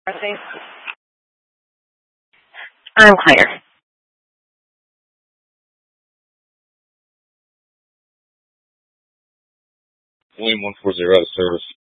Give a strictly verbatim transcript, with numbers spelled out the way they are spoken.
I'm clear. William one four zero out of service.